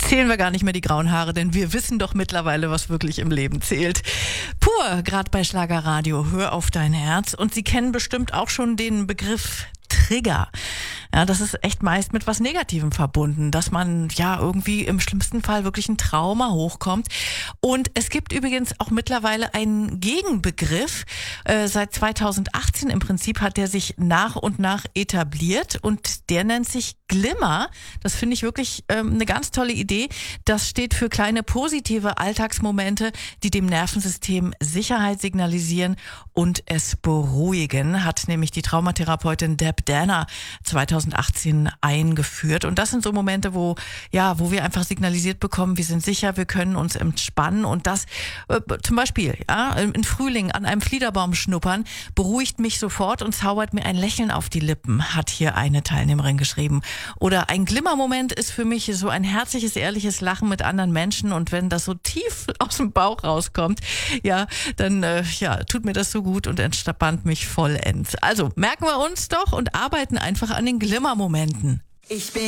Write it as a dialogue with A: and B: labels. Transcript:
A: zählen wir gar nicht mehr die grauen Haare, denn wir wissen doch mittlerweile, was wirklich im Leben zählt. Pur, gerade bei Schlagerradio, hör auf dein Herz. Und Sie kennen bestimmt auch schon den Begriff Trigger. Ja, das ist echt meist mit was Negativem verbunden, dass man ja irgendwie im schlimmsten Fall wirklich ein Trauma hochkommt. Und es gibt übrigens auch mittlerweile einen Gegenbegriff. Seit 2018 im Prinzip hat der sich nach und nach etabliert und der nennt sich Glimmer. Das finde ich wirklich eine ganz tolle Idee. Das steht für kleine positive Alltagsmomente, die dem Nervensystem Sicherheit signalisieren und es beruhigen, hat nämlich die Traumatherapeutin Deb Danner 2018 eingeführt. Und das sind so Momente, wo wir einfach signalisiert bekommen, wir sind sicher, wir können uns entspannen. Und das zum Beispiel im Frühling an einem Fliederbaum schnuppern, beruhigt mich sofort und zaubert mir ein Lächeln auf die Lippen, hat hier eine Teilnehmerin geschrieben. Oder ein Glimmermoment ist für mich so ein herzliches, ehrliches Lachen mit anderen Menschen. Und wenn das so tief aus dem Bauch rauskommt, dann tut mir das so gut und entspannt mich vollends. Also merken wir uns doch und arbeiten einfach an den Glimmermomenten.
B: Ich bin